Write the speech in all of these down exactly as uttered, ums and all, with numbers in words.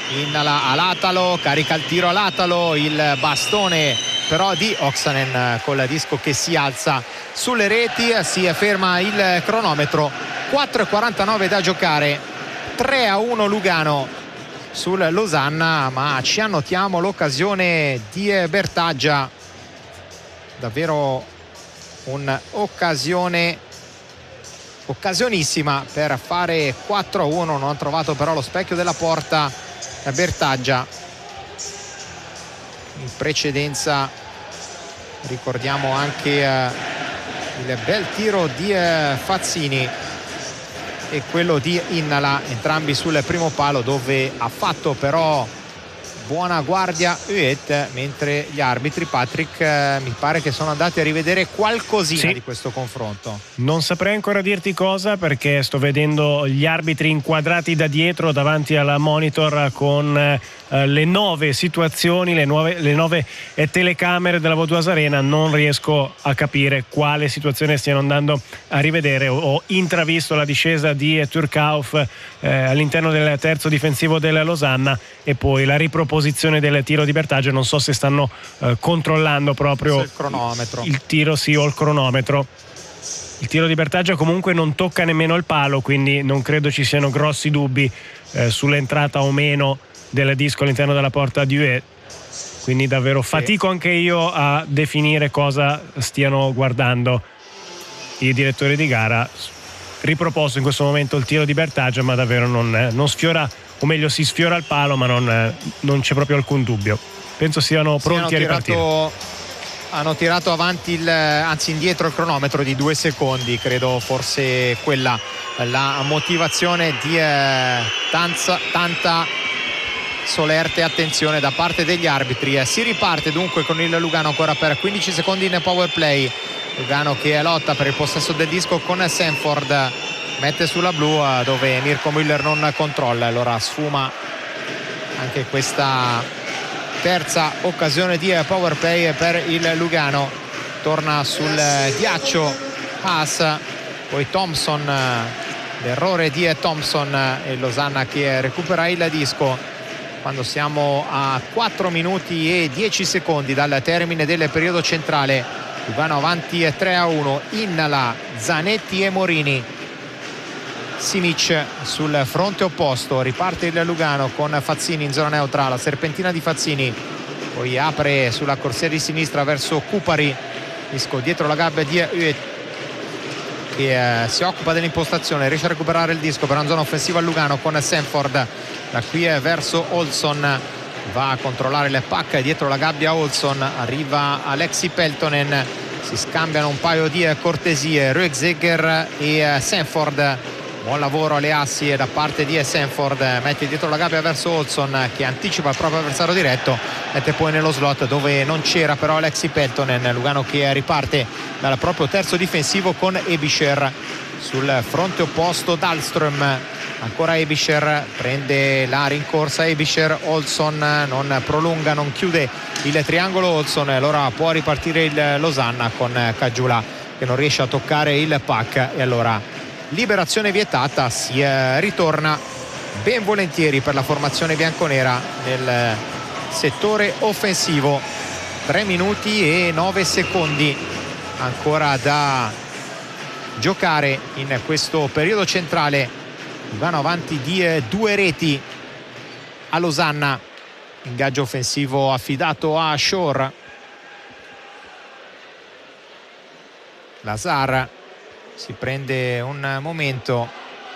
Innala all'Atalo, carica il tiro all'Atalo, il bastone però di Oksanen col disco che si alza sulle reti. Si ferma il cronometro, quattro e quarantanove da giocare, tre a uno Lugano sul Losanna, ma ci annotiamo l'occasione di Bertaggia, davvero un'occasione occasionissima per fare quattro a uno. Non ha trovato però lo specchio della porta Bertaggia. In precedenza ricordiamo anche eh, il bel tiro di eh, Fazzini e quello di Innala, entrambi sul primo palo, dove ha fatto però buona guardia Huet, mentre gli arbitri, Patrick, eh, mi pare che sono andati a rivedere qualcosina sì. di questo confronto. Non saprei ancora dirti cosa, perché sto vedendo gli arbitri inquadrati da dietro davanti al monitor con eh, le nove situazioni, le, nuove, le nove eh, telecamere della Vaudoise Arena. Non riesco a capire quale situazione stiano andando a rivedere. Ho, ho intravisto la discesa di eh, Turcauf eh, all'interno del terzo difensivo del Losanna e poi la riproposizione del tiro di Bertaggia. Non so se stanno eh, controllando proprio il cronometro, il, il tiro sì o il cronometro. Il tiro di Bertaggia comunque non tocca nemmeno il palo, quindi non credo ci siano grossi dubbi eh, sull'entrata o meno del disco all'interno della porta di Huet. Quindi davvero sì. fatico anche io a definire cosa stiano guardando i direttori di gara. Riproposto in questo momento il tiro di Bertaggia, ma davvero non, non sfiora, o meglio si sfiora il palo, ma non, non c'è proprio alcun dubbio. Penso siano pronti sì, a ripartire. Tirato, hanno tirato avanti il, anzi indietro il cronometro di due secondi, credo fosse quella la motivazione di eh, tanza, tanta solerte attenzione da parte degli arbitri. Eh, si riparte dunque con il Lugano ancora per quindici secondi in power play. Lugano che lotta per il possesso del disco con Sanford, mette sulla blu dove Mirko Müller non controlla, allora sfuma anche questa terza occasione di power play per il Lugano. Torna sul ghiaccio Haas, poi Thompson, l'errore di Thompson e Losanna che recupera il disco quando siamo a quattro minuti e dieci secondi dal termine del periodo centrale. Lugano avanti tre a uno. Innala, Zanetti e Morini. Simic sul fronte opposto, riparte il Lugano con Fazzini in zona neutra, la serpentina di Fazzini, poi apre sulla corsia di sinistra verso Cupari, disco dietro la gabbia di Huet che eh, si occupa dell'impostazione, riesce a recuperare il disco per una zona offensiva al Lugano con Sanford, da qui è verso Olsson, va a controllare le pacche dietro la gabbia Olsson, arriva Alexi Peltonen, si scambiano un paio di cortesie Rögzegger e Sanford. Buon lavoro alle assi da parte di Sanford, mette dietro la gabbia verso Olsson che anticipa il proprio avversario diretto, mette poi nello slot dove non c'era però Alexi Peltonen. Lugano che riparte dal proprio terzo difensivo con Ebischer sul fronte opposto. Dahlström, ancora Ebischer, prende la rincorsa Ebischer, Olsson non prolunga, non chiude il triangolo Olsson, allora può ripartire il Losanna con Caggiula che non riesce a toccare il puck e allora liberazione vietata. Si eh, ritorna ben volentieri per la formazione bianconera nel settore offensivo. Tre minuti e nove secondi ancora da giocare in questo periodo centrale. Lugano avanti di eh, due reti a Losanna, ingaggio offensivo affidato a Shore. Lazar si prende un momento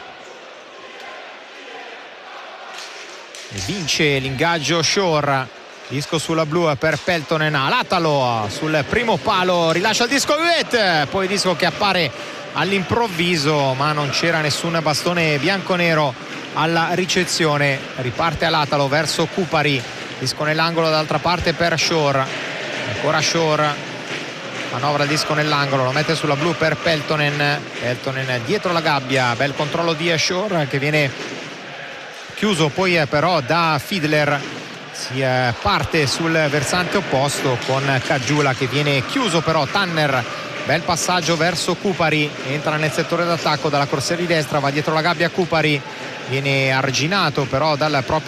e vince l'ingaggio Shore, disco sulla blu per Peltonen, Latalo sul primo palo, rilascia il disco Huet, poi disco che appare all'improvviso ma non c'era nessun bastone bianconero alla ricezione, riparte a Latalo verso Cupari, disco nell'angolo dall'altra parte per Shore, ancora Shore, manovra il disco nell'angolo, lo mette sulla blu per Peltonen, Peltonen dietro la gabbia, bel controllo di Shore che viene chiuso poi però da Fiedler, si parte sul versante opposto con Caggiula che viene chiuso però Tanner, bel passaggio verso Cupari, entra nel settore d'attacco dalla corsia di destra, va dietro la gabbia Cupari, viene arginato però dal proprio